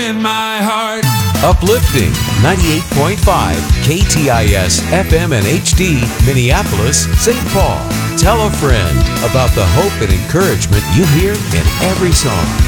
in my heart. Uplifting 98.5 KTIS FM and HD, Minneapolis, St. Paul. Tell a friend about the hope and encouragement you hear in every song.